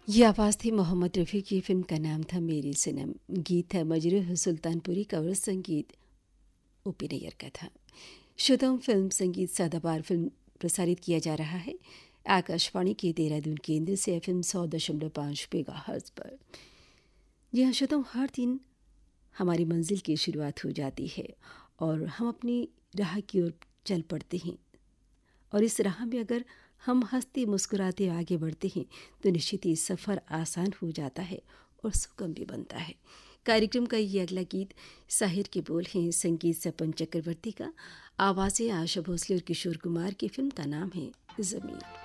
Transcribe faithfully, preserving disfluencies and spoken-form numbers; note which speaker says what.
Speaker 1: ये आवाज़ थी मोहम्मद रफ़ी की। फ़िल्म का नाम था मेरी सनम। गीत है मजरूह सुल्तानपुरी का और संगीत ओपी नैयर का था। श्रोताओं, फ़िल्म संगीत सदाबहार फ़िल्म प्रसारित किया जा रहा है आकाशवाणी के देहरादून केंद्र से एफ एम सौ दशमलव पाँच मेगाहर्ट्ज़ पर। जी हाँ श्रोताओं, हर दिन हमारी मंजिल की शुरुआत हो जाती है और हम अपनी राह की ओर चल पड़ते हैं, और इस राह में अगर हम हंसते मुस्कुराते आगे बढ़ते हैं तो निश्चित ही सफ़र आसान हो जाता है और सुगम भी बनता है। कार्यक्रम का ये अगला गीत साहिर के बोल हैं, संगीत सपन चक्रवर्ती का, आवाज़ें आशा भोसले और किशोर कुमार की। फिल्म का नाम है ज़मीन।